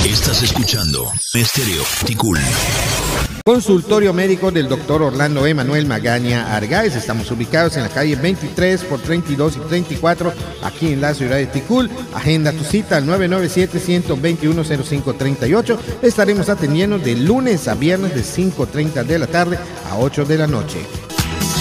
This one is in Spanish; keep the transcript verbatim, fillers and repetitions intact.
Estás escuchando Estéreo Ticul. Consultorio médico del doctor Orlando Emanuel Magaña Argáez. Estamos ubicados en la calle veintitrés por treinta y dos y treinta y cuatro, aquí en la ciudad de Ticul. Agenda tu cita al nueve nueve siete, uno dos uno, cero cinco tres ocho. Estaremos atendiendo de lunes a viernes de cinco y media de la tarde a ocho de la noche.